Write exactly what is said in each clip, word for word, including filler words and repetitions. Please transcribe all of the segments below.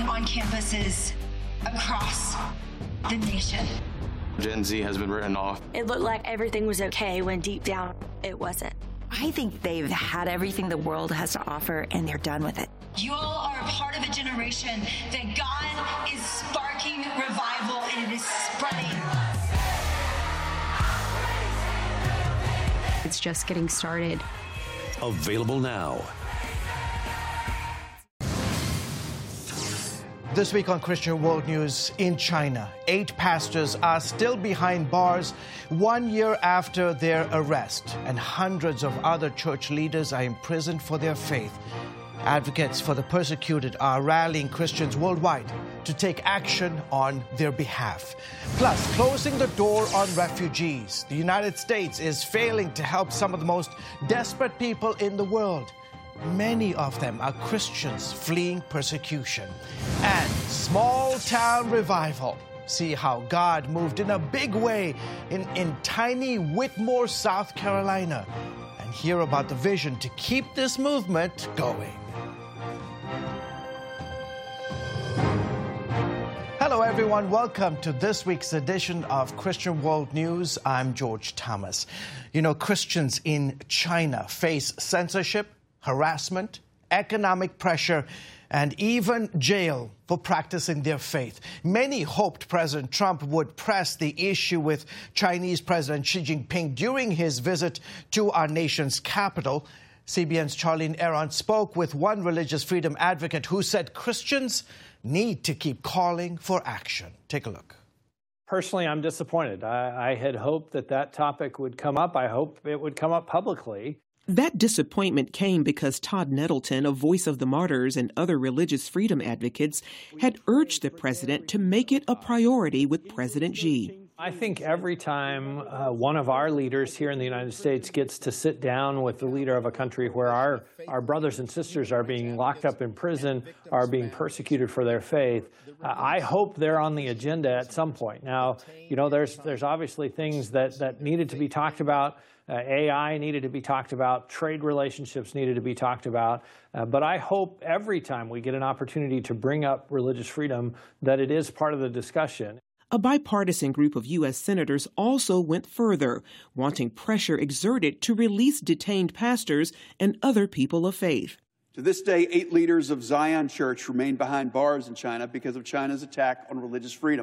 on campuses across the nation. Gen Z has been written off. It looked like everything was okay when deep down it wasn't. I think they've had everything the world has to offer and they're done with it. You all are a part of a generation that God is sparking revival and it is spreading. It's just getting started. Available now. This week on Christian World News, in China, eight pastors are still behind bars one year after their arrest, and hundreds of other church leaders are imprisoned for their faith. Advocates for the persecuted are rallying Christians worldwide to take action on their behalf. Plus, closing the door on refugees. The United States is failing to help some of the most desperate people in the world. Many of them are Christians fleeing persecution. And small town revival. See how God moved in a big way in, in tiny Whitmore, South Carolina. And hear about the vision to keep this movement going. Hello, everyone. Welcome to this week's edition of Christian World News. I'm George Thomas. You know, Christians in China face censorship, harassment, economic pressure, and even jail for practicing their faith. Many hoped President Trump would press the issue with Chinese President Xi Jinping during his visit to our nation's capital. C B N's Charlene Aaron spoke with one religious freedom advocate who said Christians need to keep calling for action. Take a look. Personally, I'm disappointed. I, I had hoped that that topic would come up. I hope it would come up publicly. That disappointment came because Todd Nettleton, a voice of the martyrs and other religious freedom advocates, had urged the president to make it a priority with President Xi. I think every time uh, one of our leaders here in the United States gets to sit down with the leader of a country where our, our brothers and sisters are being locked up in prison, are being persecuted for their faith, uh, I hope they're on the agenda at some point. Now, you know, there's, there's obviously things that, that needed to be talked about. Uh, A I needed to be talked about, trade relationships needed to be talked about, uh, but I hope every time we get an opportunity to bring up religious freedom that it is part of the discussion. A bipartisan group of U S senators also went further, wanting pressure exerted to release detained pastors and other people of faith. To this day, eight leaders of Zion Church remain behind bars in China because of China's attack on religious freedom.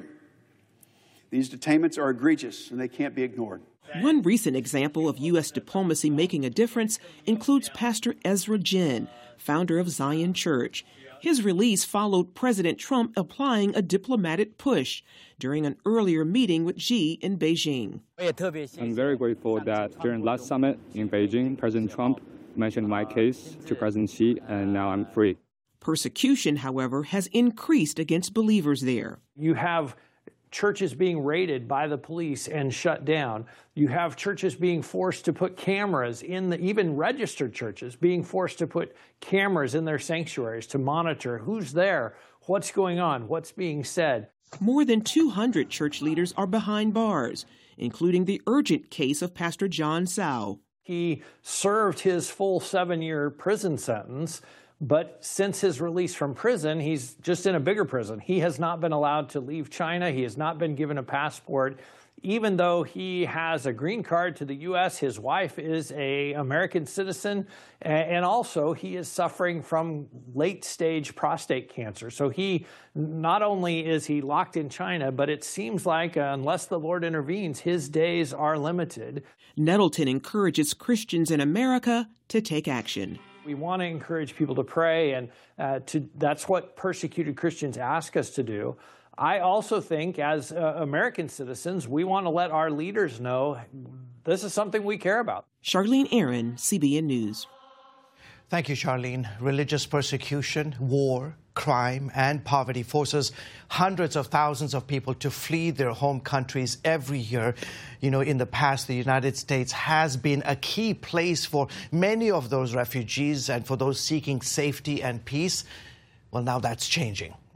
These detainments are egregious and they can't be ignored. One recent example of U S diplomacy making a difference includes Pastor Ezra Jin, founder of Zion Church. His release followed President Trump applying a diplomatic push during an earlier meeting with Xi in Beijing. I'm very grateful that during last summit in Beijing, President Trump mentioned my case to President Xi, and now I'm free. Persecution, however, has increased against believers there. You have churches being raided by the police and shut down. You have churches being forced to put cameras in the, even registered churches being forced to put cameras in their sanctuaries to monitor who's there, what's going on, what's being said. More than two hundred church leaders are behind bars, including the urgent case of Pastor John Sao. He served his full seven-year prison sentence, but since his release from prison, he's just in a bigger prison. He has not been allowed to leave China. He has not been given a passport. Even though he has a green card to the U S, his wife is an American citizen, and also he is suffering from late-stage prostate cancer. So he, not only is he locked in China, but it seems like uh, unless the Lord intervenes, his days are limited. Nettleton encourages Christians in America to take action. We want to encourage people to pray, and uh, to, that's what persecuted Christians ask us to do. I also think, as uh, American citizens, we want to let our leaders know this is something we care about. Charlene Aaron, C B N News. Thank you, Charlene. Religious persecution, war, crime, and poverty forces hundreds of thousands of people to flee their home countries every year. You know, in the past, the United States has been a key place for many of those refugees and for those seeking safety and peace. Well, now that's changing.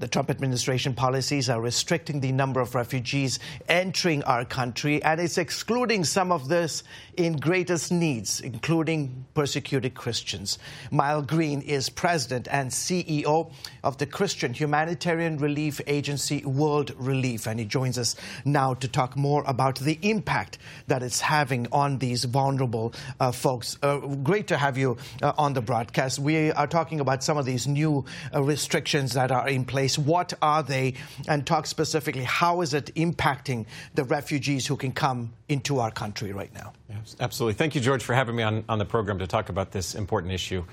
The Trump administration policies are restricting the number of refugees entering our country, and it's excluding some of this in greatest needs, including persecuted Christians. Myles Green is president and C E O of the Christian humanitarian relief agency World Relief, and he joins us now to talk more about the impact that it's having on these vulnerable uh, folks. Uh, great to have you uh, on the broadcast. We are talking about some of these new uh, restrictions that are in place. What are they? And talk specifically, how is it impacting the refugees who can come into our country right now? Yes, absolutely. Thank you, George, for having me on, on the program to talk about this important issue.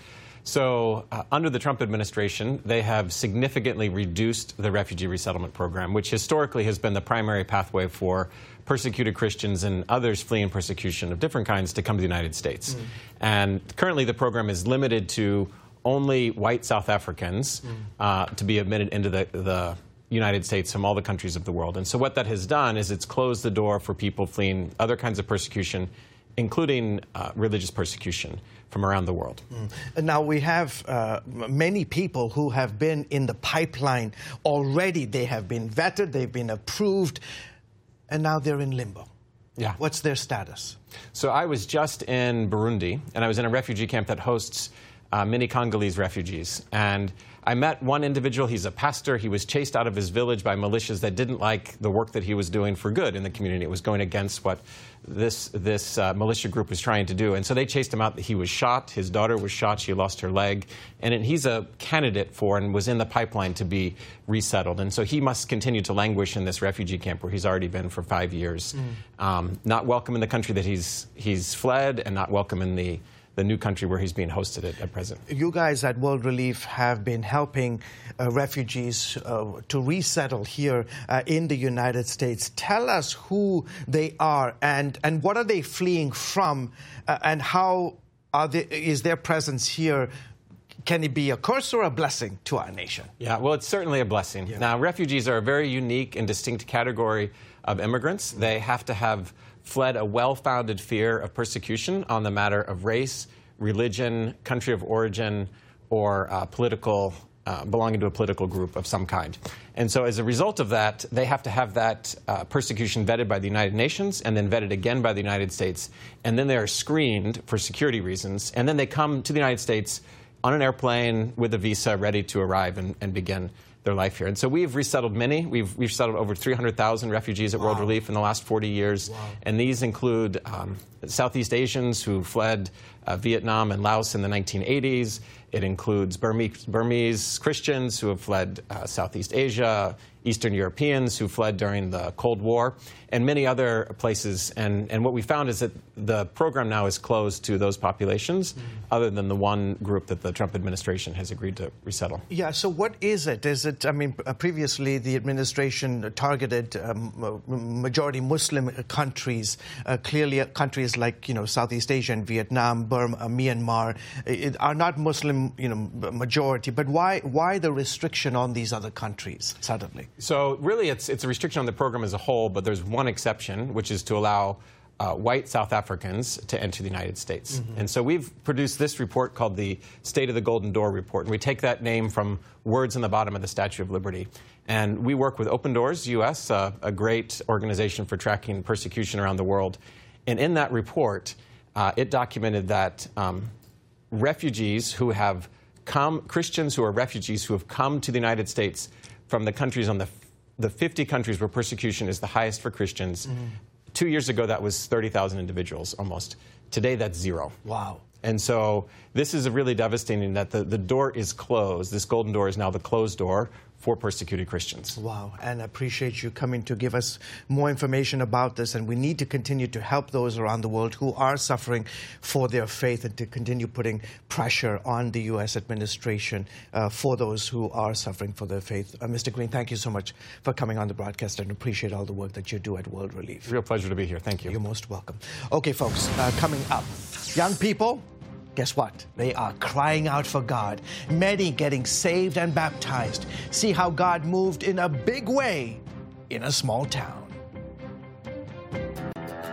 So uh, under the Trump administration, they have significantly reduced the refugee resettlement program, which historically has been the primary pathway for persecuted Christians and others fleeing persecution of different kinds to come to the United States. Mm. And currently the program is limited to only white South Africans mm. uh, to be admitted into the, the United States from all the countries of the world. And so what that has done is it's closed the door for people fleeing other kinds of persecution, including uh, religious persecution from around the world. Mm. Now, we have uh, many people who have been in the pipeline already. They have been vetted, they've been approved, and now they're in limbo. Yeah. What's their status? So I was just in Burundi, and I was in a refugee camp that hosts uh, many Congolese refugees. And I met one individual. He's a pastor. He was chased out of his village by militias that didn't like the work that he was doing for good in the community. It was going against what this this uh, militia group was trying to do. And so they chased him out. He was shot. His daughter was shot. She lost her leg. And it, he's a candidate for and was in the pipeline to be resettled. And so he must continue to languish in this refugee camp where he's already been for five years, mm. um, not welcome in the country that he's he's fled, and not welcome in the the new country where he's being hosted at, at present. You guys at World Relief have been helping uh, refugees uh, to resettle here uh, in the United States. Tell us who they are and, and what are they fleeing from, uh, and how are they, is their presence here, can it be a curse or a blessing to our nation? Yeah, well, it's certainly a blessing. Yeah. Now, refugees are a very unique and distinct category of immigrants. They have to have fled a well-founded fear of persecution on the matter of race, religion, country of origin, or uh, political, uh, belonging to a political group of some kind. And so as a result of that, they have to have that uh, persecution vetted by the United Nations and then vetted again by the United States. And then they are screened for security reasons. And then they come to the United States on an airplane with a visa ready to arrive and, and begin their life here. And so we've resettled many. We've, we've settled over three hundred thousand refugees at wow. World Relief in the last forty years. Wow. And these include um, Southeast Asians who fled uh, Vietnam and Laos in the nineteen eighties. It includes Burmese, Burmese Christians who have fled uh, Southeast Asia, Eastern Europeans who fled during the Cold War, and many other places. And, and what we found is that the program now is closed to those populations, mm-hmm. other than the one group that the Trump administration has agreed to resettle. Yeah, so what is it? Is it, I mean, previously the administration targeted um, majority Muslim countries, uh, clearly countries like, you know, Southeast Asia and Vietnam, Burma, uh, Myanmar, it, are not Muslim, you know, majority. But why, why the restriction on these other countries suddenly? So really it's, it's a restriction on the program as a whole, but there's one exception, which is to allow uh, white South Africans to enter the United States. Mm-hmm. And so we've produced this report called the State of the Golden Door Report. And we take that name from words in the bottom of the Statue of Liberty. And we work with Open Doors U S, uh, a great organization for tracking persecution around the world. And in that report, uh, it documented that um, refugees who have come, Christians who are refugees who have come to the United States from the countries on the, the fifty countries where persecution is the highest for Christians. Mm-hmm. Two years ago, that was thirty thousand individuals almost. Today, that's zero. Wow. And so this is really devastating that the, the door is closed. This golden door is now the closed door for persecuted Christians. Wow. And I appreciate you coming to give us more information about this. And we need to continue to help those around the world who are suffering for their faith, and to continue putting pressure on the U S administration uh, for those who are suffering for their faith. Uh, Mister Green, thank you so much for coming on the broadcast, and appreciate all the work that you do at World Relief. Real pleasure to be here. Thank you. You're most welcome. Okay, folks, uh, coming up, young people, guess what? They are crying out for God. Many getting saved and baptized. See how God moved in a big way in a small town.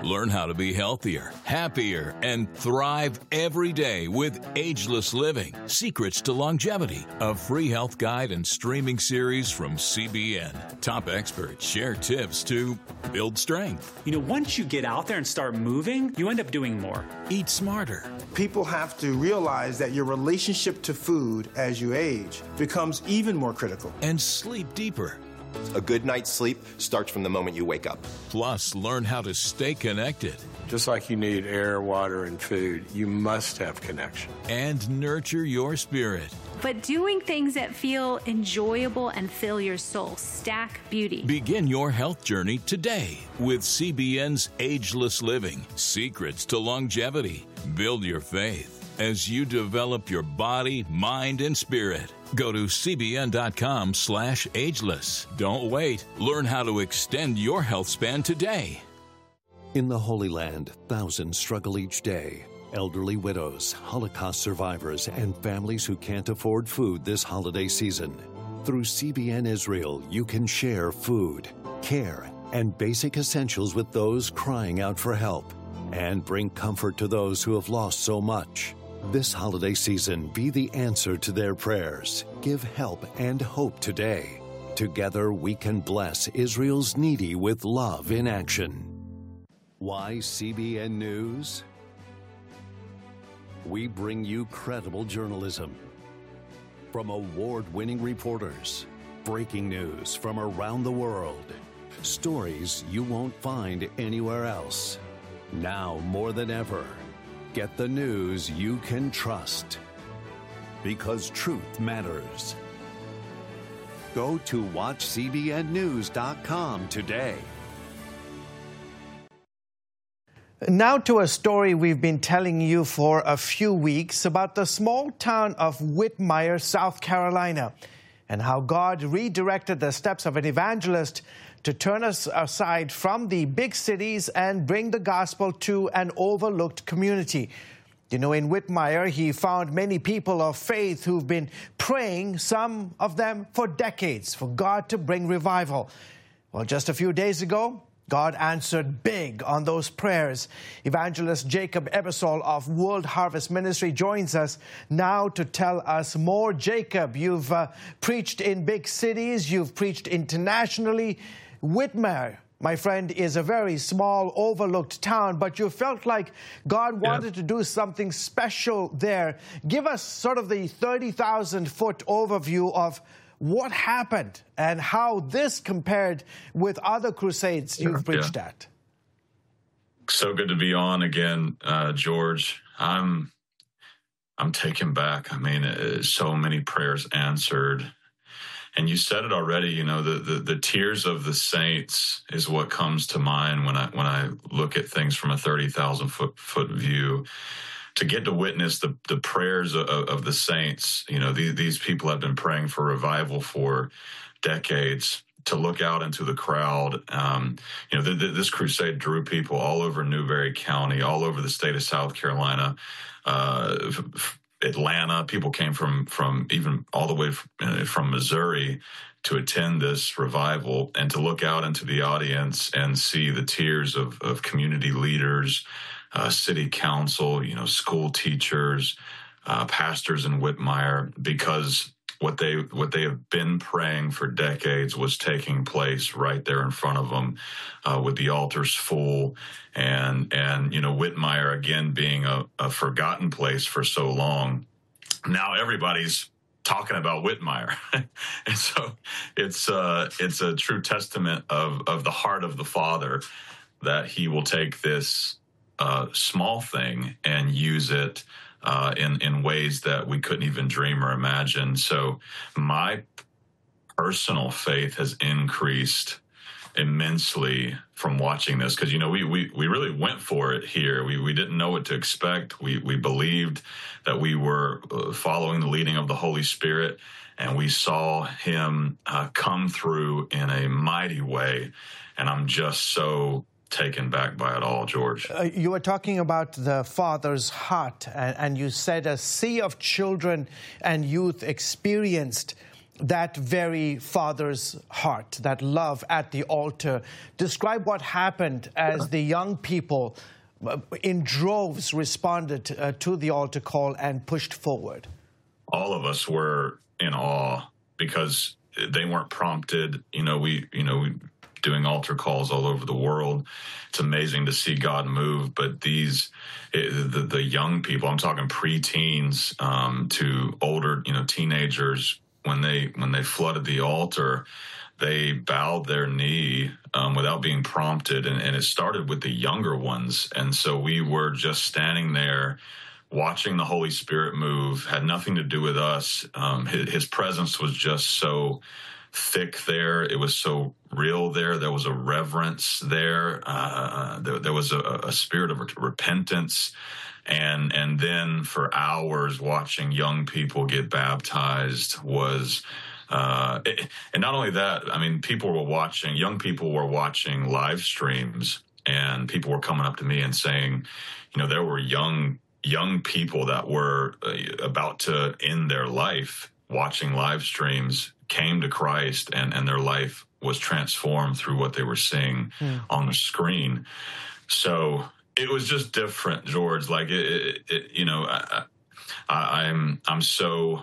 Learn how to be healthier, happier, and thrive every day with Ageless Living, Secrets to Longevity, a free health guide and streaming series from C B N. Top experts share tips to build strength. You know, once you get out there and start moving, you end up doing more. Eat smarter. People have to realize that your relationship to food as you age becomes even more critical. And sleep deeper. A good night's sleep starts from the moment you wake up. Plus, learn how to stay connected. Just like you need air, water, and food, you must have connection. And nurture your spirit. But doing things that feel enjoyable and fill your soul. Stack Beauty. Begin your health journey today with C B N's Ageless Living, Secrets to Longevity. Build your faith as you develop your body, mind, and spirit. Go to cbn.com slash ageless. Don't wait. Learn how to extend your health span today. In the Holy Land, thousands struggle each day. Elderly widows, Holocaust survivors, and families who can't afford food this holiday season. Through C B N Israel, you can share food, care, and basic essentials with those crying out for help, and bring comfort to those who have lost so much. This holiday season, be the answer to their prayers. Give help and hope today. Together, we can bless Israel's needy with love in action. Why C B N News? We bring you credible journalism from award-winning reporters, breaking news from around the world, stories you won't find anywhere else. Now more than ever, get the news you can trust, because truth matters. Go to watch C B N news dot com today. Now to a story we've been telling you for a few weeks about the small town of Whitmire, South Carolina, and how God redirected the steps of an evangelist to turn us aside from the big cities and bring the gospel to an overlooked community. You know, in Whitmire, he found many people of faith who've been praying, some of them for decades, for God to bring revival. Well, just a few days ago, God answered big on those prayers. Evangelist Jacob Ebersol of World Harvest Ministry joins us now to tell us more. Jacob, you've uh, preached in big cities, you've preached internationally. Whitmire, my friend, is a very small, overlooked town, but you felt like God wanted yeah. to do something special there. Give us sort of the thirty thousand foot overview of what happened and how this compared with other crusades you've preached yeah. at. So good to be on again, uh, George. I'm, I'm taken back. I mean, uh, so many prayers answered. And you said it already, you know, the, the, the tears of the saints is what comes to mind when I when I look at things from a thirty thousand foot, foot view. To get to witness the, the prayers of, of the saints, you know, these, these people have been praying for revival for decades. To look out into the crowd, um, you know, the, the, this crusade drew people all over Newberry County, all over the state of South Carolina, uh, f- Atlanta. People came from from even all the way from, from Missouri to attend this revival, and to look out into the audience and see the tears of, of community leaders, uh, city council, you know, school teachers, uh, pastors in Whitmire, because what they what they have been praying for decades was taking place right there in front of them, uh, with the altars full, and and you know, Whitmire again being a, a forgotten place for so long. Now everybody's talking about Whitmire, and so it's uh, it's a true testament of of the heart of the Father, that He will take this uh, small thing and use it Uh, in, in ways that we couldn't even dream or imagine. So my personal faith has increased immensely from watching this, because, you know, we, we, we really went for it here. We, we didn't know what to expect. We, we believed that we were uh, following the leading of the Holy Spirit, and we saw Him uh, come through in a mighty way. And I'm just so taken back by it all, George. Uh, you were talking about the Father's heart, and, and you said a sea of children and youth experienced that very father's heart, that love at the altar. Describe what happened as the young people in droves responded uh, to the altar call and pushed forward. All of us were in awe because they weren't prompted. You know, we, you know, we doing altar calls all over the world. It's amazing to see God move, but these, the, the young people, I'm talking pre-teens um, to older, you know, teenagers, when they, when they flooded the altar, they bowed their knee um, without being prompted, and, and it started with the younger ones. And so we were just standing there watching the Holy Spirit move, had nothing to do with us. Um, his, his presence was just so thick there. It was so real there. There was a reverence there. Uh, there, there was a, a spirit of repentance. And and then for hours watching young people get baptized was, uh, it, and not only that, I mean, people were watching, young people were watching live streams, and people were coming up to me and saying, you know, there were young young people that were uh, about to end their life watching live streams, came to Christ, and, and their life was transformed through what they were seeing mm. on the screen. So it was just different, George. Like, it, it, it you know, I, I, I'm I'm so,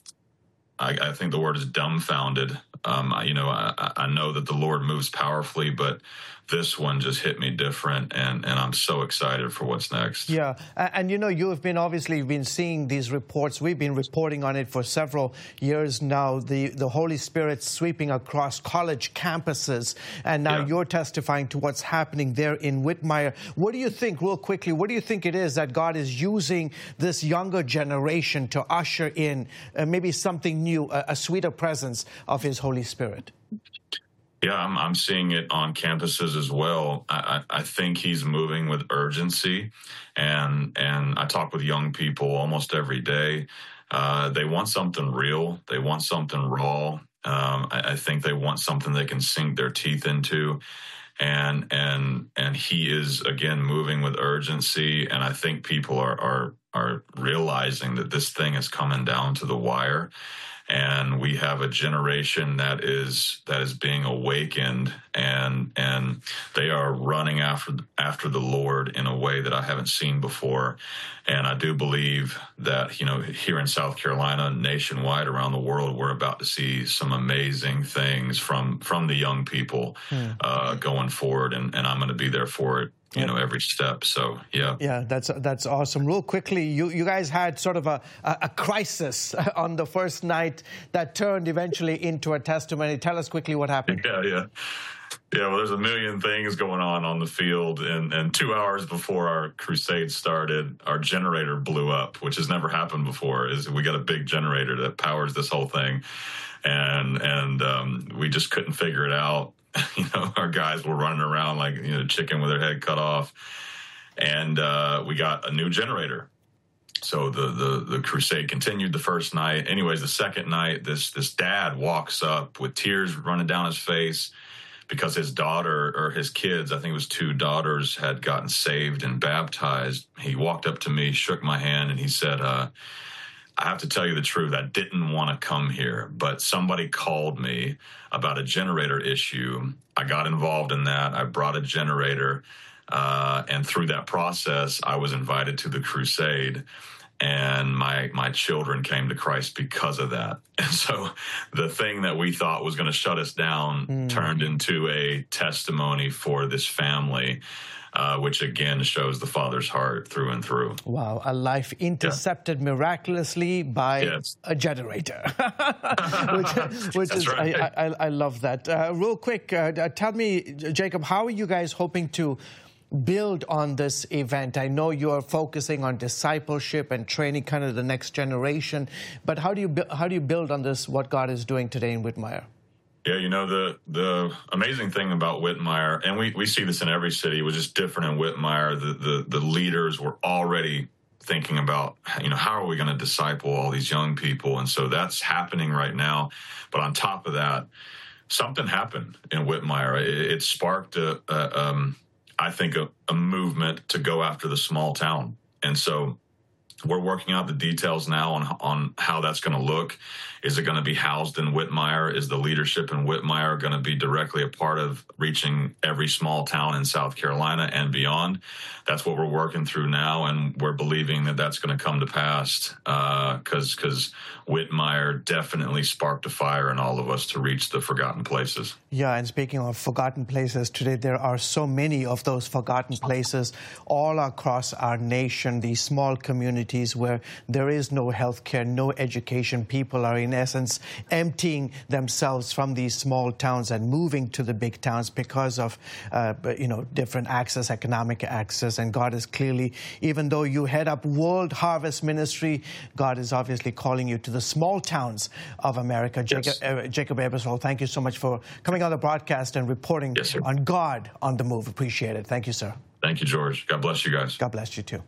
I, I think the word is dumbfounded. Um, I, you know, I, I know that the Lord moves powerfully, but this one just hit me different, and, and I'm so excited for what's next. Yeah, and, and you know, you have been obviously been seeing these reports. We've been reporting on it for several years now, the, the Holy Spirit sweeping across college campuses, and now yeah. you're testifying to what's happening there in Whitmire. What do you think, real quickly, what do you think it is that God is using this younger generation to usher in uh, maybe something new, a, a sweeter presence of His Holy Spirit? Yeah, I'm, I'm seeing it on campuses as well. I, I think He's moving with urgency, and and I talk with young people almost every day. Uh, they want something real. They want something raw. Um, I, I think they want something they can sink their teeth into, and and and He is again moving with urgency. And I think people are are are realizing that this thing is coming down to the wire. And we have a generation that is that is being awakened, and and they are running after after the Lord in a way that I haven't seen before. And I do believe that, you know, here in South Carolina, nationwide, around the world, we're about to see some amazing things from from the young people yeah. uh, going forward, and, and I'm going to be there for it. You know, every step. So, yeah. Yeah, that's that's awesome. Real quickly, you, you guys had sort of a, a, a crisis on the first night that turned eventually into a testimony. Tell us quickly what happened. Yeah, yeah. Yeah, well, there's a million things going on on the field. And, and two hours before our crusade started, our generator blew up, which has never happened before. Is we got a big generator that powers this whole thing. And, and um, we just couldn't figure it out. You know, our guys were running around like, you know, chicken with their head cut off. And uh, we got a new generator. So the, the, the crusade continued the first night. Anyways, the second night, this this dad walks up with tears running down his face because his daughter, or his kids, I think it was two daughters, had gotten saved and baptized. He walked up to me, shook my hand, and he said, uh, I have to tell you the truth. I didn't want to come here, but somebody called me about a generator issue. I got involved in that. I brought a generator. Uh, and through that process, I was invited to the crusade. And my my children came to Christ because of that. And so the thing that we thought was going to shut us down mm. turned into a testimony for this family. Uh, which again shows the Father's heart through and through. Wow, a life intercepted yeah. miraculously by yes. a generator, which, which is right. I, I, I love that. Uh, real quick, uh, tell me, Jacob, how are you guys hoping to build on this event? I know you are focusing on discipleship and training kind of the next generation, but how do you how do you build on this? What God is doing today in Whitmire? Yeah, you know, the the amazing thing about Whitmire, and we, we see this in every city, was just different in Whitmire. The, the, the leaders were already thinking about, you know, how are we going to disciple all these young people? And so that's happening right now. But on top of that, something happened in Whitmire. It, it sparked, a, a, um, I think, a, a movement to go after the small town. And so we're working out the details now on on how that's going to look. Is it going to be housed in Whitmire? Is the leadership in Whitmire going to be directly a part of reaching every small town in South Carolina and beyond? That's what we're working through now, and we're believing that that's going to come to pass because uh, because Whitmire definitely sparked a fire in all of us to reach the forgotten places. Yeah, and speaking of forgotten places, today there are so many of those forgotten places all across our nation, these small communities where there is no health care, no education. People are in essence emptying themselves from these small towns and moving to the big towns because of, uh, you know, different access, economic access. And God is clearly, even though you head up World Harvest Ministry, God is obviously calling you to the small towns of America. Jacob, yes. uh, Jacob Ebersol, thank you so much for coming on the broadcast and reporting yes, on God on the Move. Appreciate it. Thank you, sir. Thank you, George. God bless you guys. God bless you, too.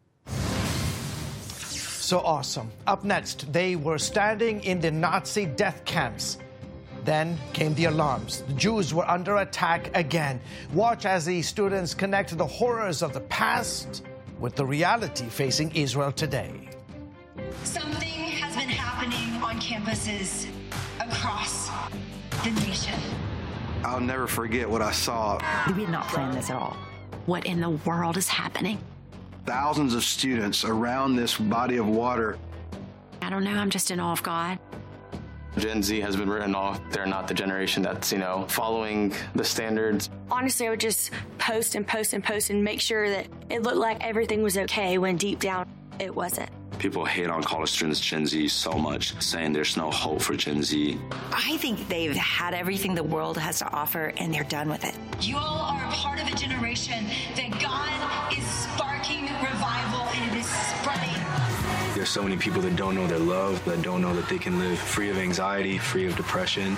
So awesome. Up next, they were standing in the Nazi death camps. Then came the alarms. The Jews were under attack again. Watch as the students connect the horrors of the past with the reality facing Israel today. Something has been happening on campuses across the nation. I'll never forget what I saw. We did not plan this at all. What in the world is happening? Thousands of students around this body of water. I don't know. I'm just in awe of God. Gen Z has been written off. They're not the generation that's, you know, following the standards. Honestly, I would just post and post and post and make sure that it looked like everything was okay when deep down it wasn't. People hate on college students, Gen Z, so much, saying there's no hope for Gen Z. I think they've had everything the world has to offer, and they're done with it. You all are a part of a generation that God is sparking revival, and it is spreading. There's so many people that don't know their love, that don't know that they can live free of anxiety, free of depression.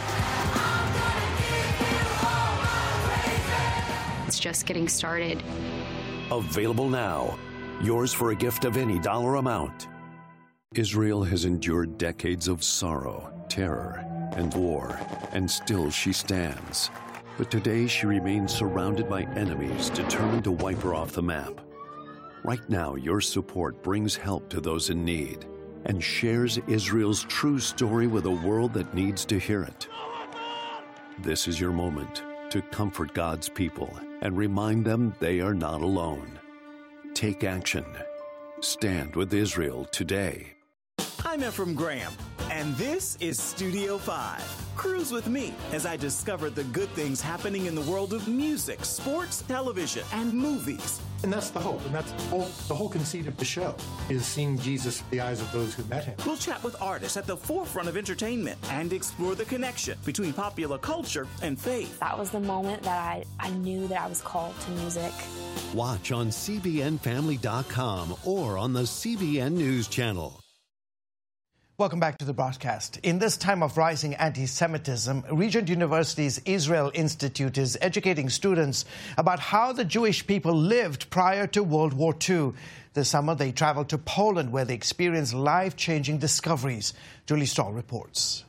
It's just getting started. Available now. Yours for a gift of any dollar amount. Israel has endured decades of sorrow, terror, and war, and still she stands. But today she remains surrounded by enemies determined to wipe her off the map. Right now, your support brings help to those in need and shares Israel's true story with a world that needs to hear it. This is your moment to comfort God's people and remind them they are not alone. Take action. Stand with Israel today. I'm Ephraim Graham, and this is Studio five. Cruise with me as I discover the good things happening in the world of music, sports, television, and movies. And that's the hope, and that's whole, the whole conceit of the show, is seeing Jesus through the eyes of those who met him. We'll chat with artists at the forefront of entertainment and explore the connection between popular culture and faith. That was the moment that I, I knew that I was called to music. Watch on C B N Family dot com or on the C B N News Channel. Welcome back to the broadcast. In this time of rising anti-Semitism, Regent University's Israel Institute is educating students about how the Jewish people lived prior to World War Two. This summer, they traveled to Poland, where they experienced life-changing discoveries. Julie Stahl reports.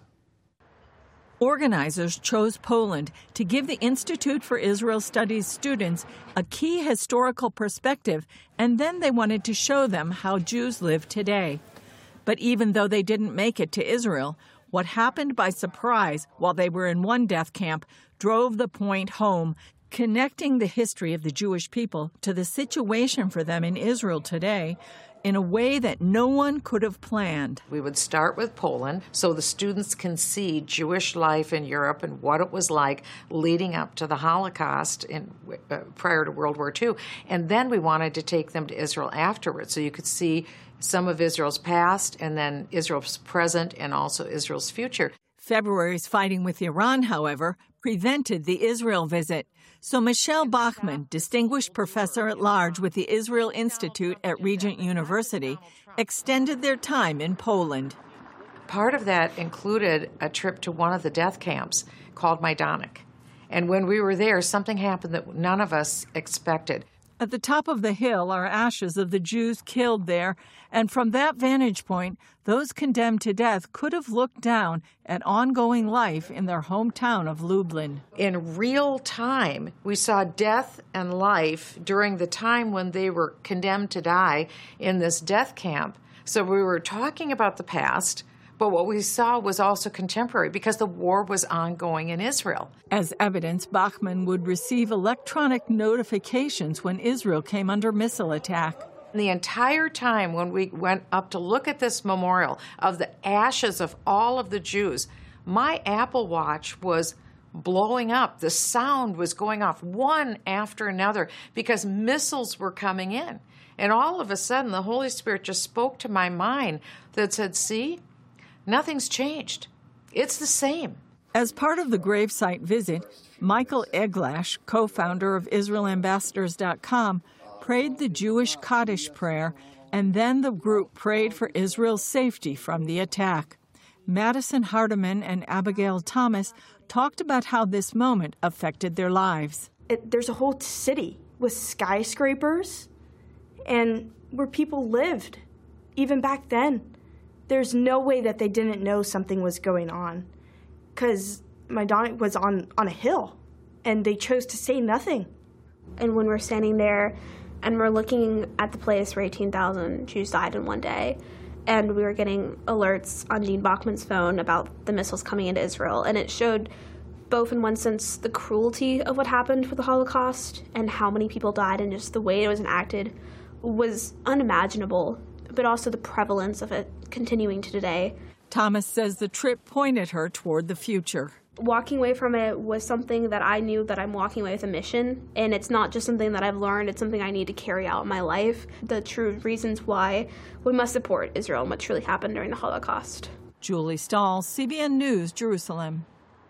Organizers chose Poland to give the Institute for Israel Studies students a key historical perspective, and then they wanted to show them how Jews live today. But even though they didn't make it to Israel, what happened by surprise while they were in one death camp drove the point home, connecting the history of the Jewish people to the situation for them in Israel today in a way that no one could have planned. We would start with Poland so the students can see Jewish life in Europe and what it was like leading up to the Holocaust in, uh, prior to World War Two. And then we wanted to take them to Israel afterwards so you could see some of Israel's past and then Israel's present and also Israel's future. February's fighting with Iran, however, prevented the Israel visit. So Michelle Bachman, distinguished professor at large with the Israel Institute at Regent University, extended their time in Poland. Part of that included a trip to one of the death camps called Majdanek. And when we were there, something happened that none of us expected. At the top of the hill are ashes of the Jews killed there, and from that vantage point, those condemned to death could have looked down at ongoing life in their hometown of Lublin. In real time, we saw death and life during the time when they were condemned to die in this death camp. So we were talking about the past, but what we saw was also contemporary because the war was ongoing in Israel. As evidence, Bachman would receive electronic notifications when Israel came under missile attack. The entire time when we went up to look at this memorial of the ashes of all of the Jews, my Apple Watch was blowing up. The sound was going off one after another because missiles were coming in. And all of a sudden, the Holy Spirit just spoke to my mind that said, see, nothing's changed. It's the same. As part of the gravesite visit, Michael Eglash, co-founder of Israel Ambassadors dot com, prayed the Jewish Kaddish prayer, and then the group prayed for Israel's safety from the attack. Madison Hardiman and Abigail Thomas talked about how this moment affected their lives. It, there's a whole city with skyscrapers and where people lived. Even back then, there's no way that they didn't know something was going on because my daughter was on, on a hill and they chose to say nothing. And when we're standing there and we're looking at the place where eighteen thousand Jews died in one day, and we were getting alerts on Gene Bachman's phone about the missiles coming into Israel, and it showed both in one sense the cruelty of what happened with the Holocaust and how many people died and just the way it was enacted was unimaginable, but also the prevalence of it continuing to today. Thomas says the trip pointed her toward the future. Walking away from it was something that I knew that I'm walking away with a mission, and it's not just something that I've learned, it's something I need to carry out in my life. The true reasons why we must support Israel and what truly happened during the Holocaust. Julie Stahl, C B N News, Jerusalem.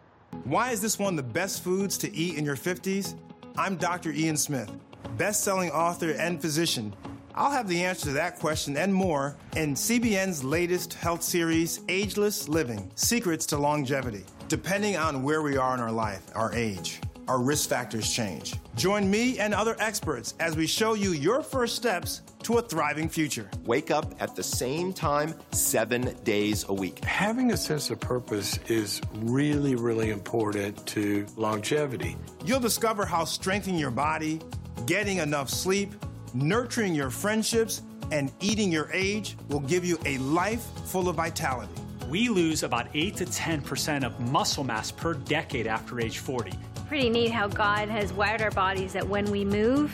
Why is this one of the best foods to eat in your fifties? I'm Doctor Ian Smith, best-selling author and physician. I'll have the answer to that question and more in C B N's latest health series, Ageless Living, Secrets to Longevity. Depending on where we are in our life, our age, our risk factors change. Join me and other experts as we show you your first steps to a thriving future. Wake up at the same time, seven days a week. Having a sense of purpose is really, really important to longevity. You'll discover how strengthening your body, getting enough sleep, nurturing your friendships, and eating your age will give you a life full of vitality. We lose about eight to ten percent of muscle mass per decade after age forty. Pretty neat how God has wired our bodies that when we move,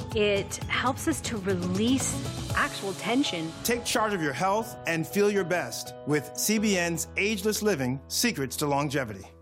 it helps us to release actual tension. Take charge of your health and feel your best with C B N's Ageless Living, Secrets to Longevity.